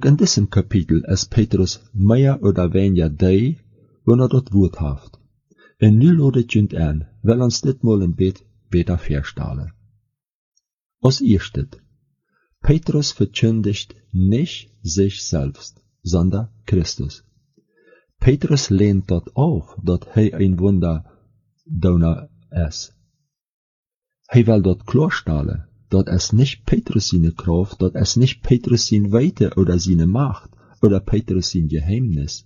Auch in diesem Kapitel ist Petrus mehr oder weniger die, wenn dort Wort haft. En nu lodet junt an, wel ons dit mal een beter verstellen. Als erstes, Petrus verkündigt nicht sich selbst, sondern Christus. Petrus lehnt dort auf, dass er ein Wunderdauner ist. Er will dort klarstellen, dass es nicht Petrus seine Kraft, dass es nicht Petrus sein Weite oder seine Macht oder Petrus sein Geheimnis.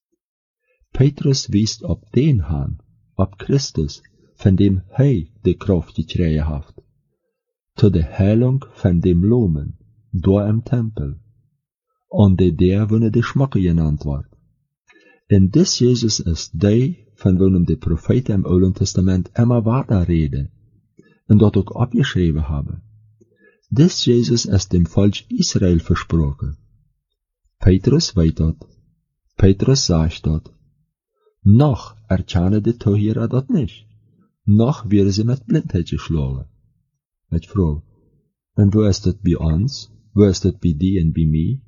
Petrus weist op den Herrn, op Christus, von dem er die Kraft gekriegt hat, zu der Heilung von dem Lomen, da im Tempel, und der wo die Schmacke genannt wird. En dis Jesus ist der, von wem die Propheten im Alten Testament immer weiter reden, und dort auch abgeschrieben haben. Dis Jesus ist dem Volk Israel versprochen. Petrus weet dat. Petrus sagt dat. Noch erkennen die Tohira dat nicht. Noch werden sie mit Blindheit geschlagen. Met Frau, und wo ist das bei uns? Wo ist das bei dir und bei mir?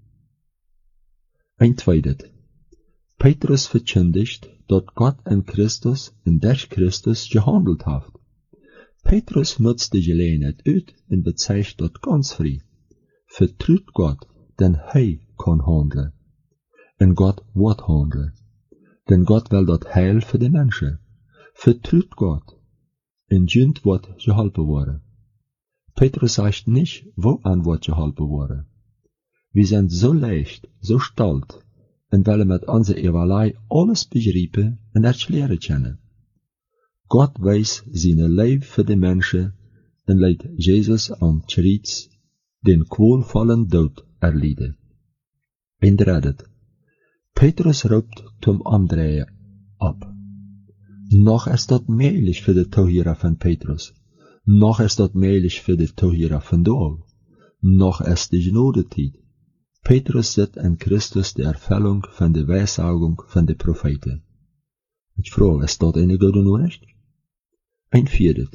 Ein zweites. Petrus verkündigt, dass Gott in Christus und durch Christus gehandelt hat. Petrus nutzt die Gelegenheit uit und bezeigt dort ganz frei. Vertraut Gott, denn er kann handeln. Und Gott wird handeln. Denn Gott will dort Heil für die Menschen. Vertraut Gott, und jünt wird geholfen worden. Petrus sagt nicht, woan wird geholfen worden. Wir sind so leicht, so stolz, und wollen mit unserer Evalei alles begreifen und erklären können. Gott weiß seine Liebe für die Menschen und lässt Jesus am Kreuz den qualvollen Tod erleiden. Ein drittes. Petrus roept zum André ab. Noch ist das möglich für die Tohira von Petrus. Noch ist das möglich für die Tohira von Doal. Noch ist die Gnadezeit. Petrus sieht in Christus die Erfüllung von der Weissagung von den Propheten. Ich frage, ist das eine gute Nachricht? Ein viertes.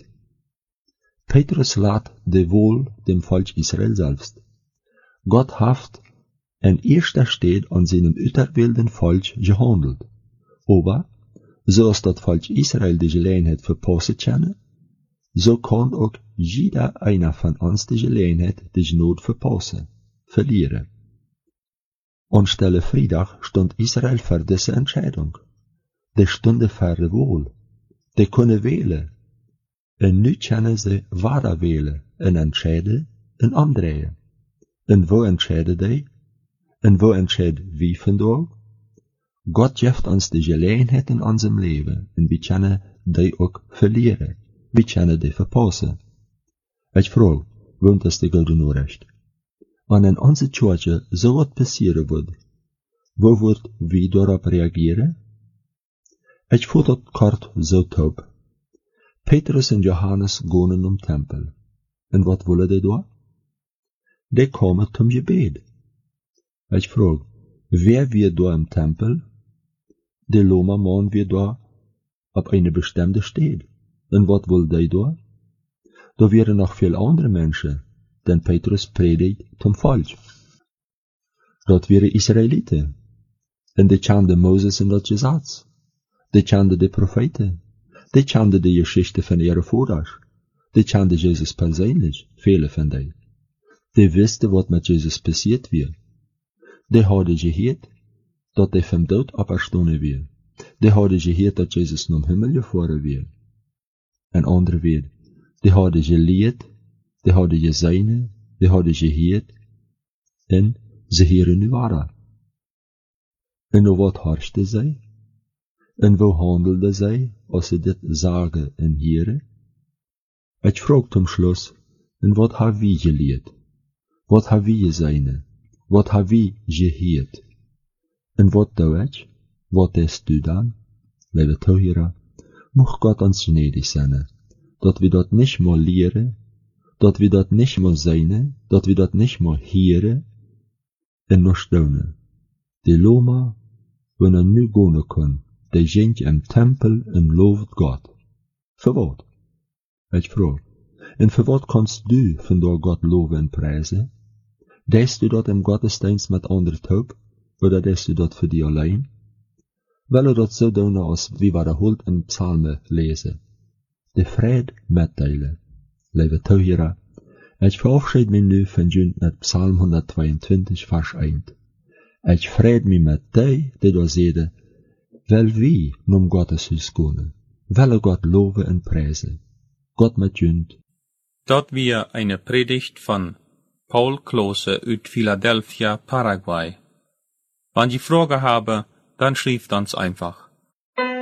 Petrus lädt de wohl dem Volk Israel selbst. Gott hat an erster Stelle an seinem auserwählten Volk gehandelt. Aber, so als das Volk Israel die Gelegenheit verpassen kann, so kann auch jeder einer von uns die Gelegenheit die Gnade verpassen, verlieren. Anstelle Freitag stand Israel vor dieser Entscheidung. Die Stunde vor der Wahl. Die können wählen. Und nu können sie weiter wählen und entscheiden und umdrehen. Und wo entscheiden die? Und wo entscheidet wie von dort? Gott gibt uns die Gelegenheit in unserem Leben und wir können die auch verlieren. Wir können die verpassen. Ich frage, wohnt das die gute Nachricht? Und in unserer Kirche so was passieren wird, wo wird wir darauf reagieren? Ich fuhr das kort so taub. Petrus und Johannes gehen um Tempel. Und was wollen die da? Die kommen zum Gebet. Ich frage, wer wird da im Tempel? Die Loma machen wir da ab eine bestimmte Stelle. Und was wollen die da? Da wären noch viele andere Menschen, denn Petrus predigt zum Volk. Dort wären Israeliten. Und die kannten Moses und das Gesetz. Die kannten die Propheten. Die kannten die Geschichte von ihren Vorfahren. Die kannten Jesus persönlich, viele von denen. Die wussten, was mit Jesus passiert wird. Die hadden gehört, dass er vom Tod auferstanden wird. Die hadden gehört, dass Jesus zum Himmel gefahren wird. Ein anderer wird, die hadden gelehrt, die hadden gesehen, die hadden gehört, und sie hören nu weiter. Und wat harschte zij? En wo handelde zij, als sie dit sagen en hören? Ich frag zum Schluss, en wat haben wir gelehrt? Wat haben wir gesehen? Wat haben wir gehört? En wat doe ich? Wat ist du dann? Liebe Zuhörer, mocht Gott uns gnädig sein, dass wir das nicht mal lehren, dass wir das nicht mal sehen, dass wir das nicht mal hören, und noch staunen. Die Loma, wenn er nu gehen kann, die sind im Tempel und lobt Gott. Für was? Ich frage, und für was kannst du von da Gott loben und preisen? Denkst du dort im Gottesdienst mit anderen taub? Oder denkst du dort für die allein? Weil er dort so doen als wie wiederholt in Psalmen lesen. De Fried mitteilen. Lieve Zuhörer, ich verabschiede mich nu von Jund mit Psalm 122, Vers 1. Ich freut mich mit die da sede, weil wir nom Gotteshuis gehen, weil Gott loben und preisen. Gott mit Jund. Dort wir eine Predigt von Paul Klose uit Philadelphia, Paraguay. Wenn Sie Fragen haben, dann schreibt uns einfach.